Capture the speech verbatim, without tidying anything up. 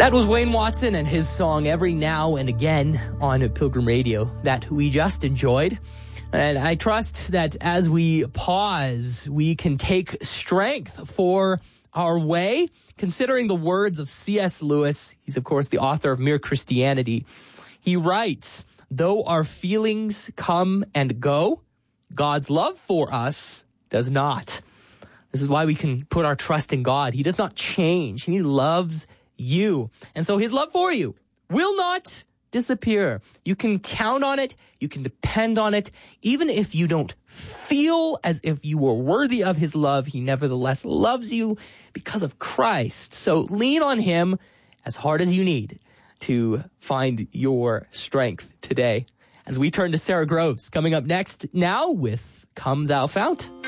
That was Wayne Watson and his song Every Now and Again on Pilgrim Radio that we just enjoyed. And I trust that as we pause, we can take strength for our way, considering the words of C S Lewis. He's, of course, the author of Mere Christianity. He writes, "Though our feelings come and go, God's love for us does not." This is why we can put our trust in God. He does not change. He loves you. And so his love for you will not disappear. You can count on it. You can depend on it. Even if you don't feel as if you were worthy of his love, he nevertheless loves you because of Christ. So lean on him as hard as you need to find your strength today. As we turn to Sarah Groves coming up next now with Come Thou Fount.